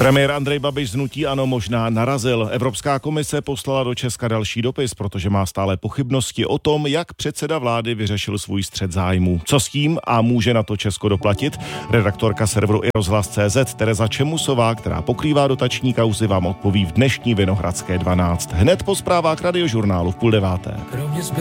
Premiér Andrej Babiš z hnutí ANO možná narazil. Evropská komise poslala do Česka další dopis, protože má stále pochybnosti o tom, jak předseda vlády vyřešil svůj střet zájmů. Co s tím a může na to Česko doplatit? Redaktorka serveru iRozhlas.cz Tereza Čemusová, která pokrývá dotační kauzy, vám odpoví v dnešní Vinohradské 12. Hned po zprávách Radiožurnálu v 8:30.